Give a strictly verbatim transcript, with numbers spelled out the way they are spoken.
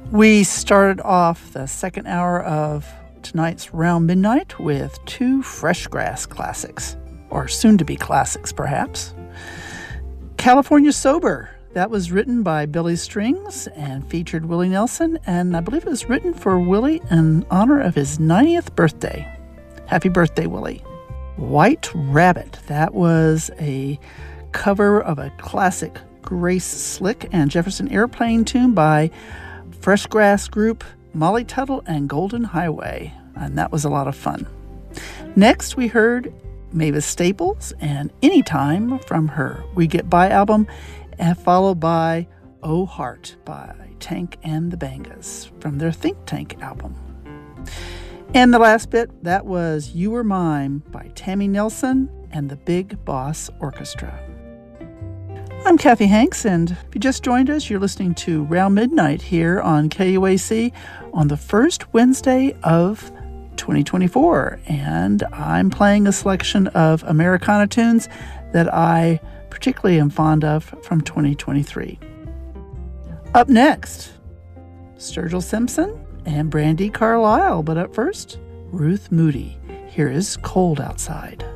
We started off the second hour of tonight's Round Midnight with two Freshgrass classics, or soon-to-be classics, perhaps. California Sober, that was written by Billy Strings and featured Willie Nelson, and I believe it was written for Willie in honor of his ninetieth birthday. Happy birthday, Willie. White Rabbit, that was a cover of a classic Grace Slick and Jefferson Airplane tune by Freshgrass group Molly Tuttle and Golden Highway, and that was a lot of fun. Next, we heard Mavis Staples and Anytime from her We Get By album, and followed by Oh Heart by Tank and the Bangas from their Think Tank album. And the last bit, that was You Were Mine by Tammy Nelson and the Big Boss Orchestra. I'm Kathy Hanks, and if you just joined us, you're listening to Round Midnight here on K U A C on the first Wednesday of twenty twenty-four, and I'm playing a selection of Americana tunes that I particularly am fond of from twenty twenty-three. Up next, Sturgill Simpson and Brandi Carlile, but up first, Ruth Moody. Here is Cold Outside.